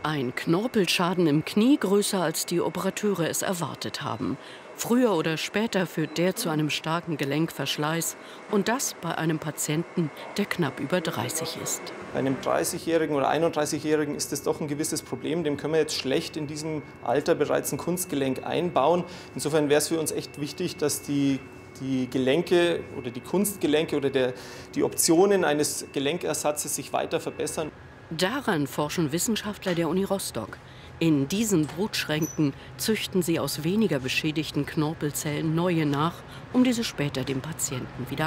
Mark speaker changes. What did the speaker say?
Speaker 1: Ein Knorpelschaden im Knie größer, als die Operateure es erwartet haben. Früher oder später führt der zu einem starken Gelenkverschleiß. Und das bei einem Patienten, der knapp über 30 ist.
Speaker 2: Bei einem 30-Jährigen oder 31-Jährigen ist das doch ein gewisses Problem. Dem können wir jetzt schlecht in diesem Alter bereits ein Kunstgelenk einbauen. Insofern wäre es für uns echt wichtig, dass die Gelenke oder die Kunstgelenke oder die Optionen eines Gelenkersatzes sich weiter verbessern.
Speaker 1: Daran forschen Wissenschaftler der Uni Rostock. In diesen Brutschränken züchten sie aus weniger beschädigten Knorpelzellen neue nach, um diese später dem Patienten wieder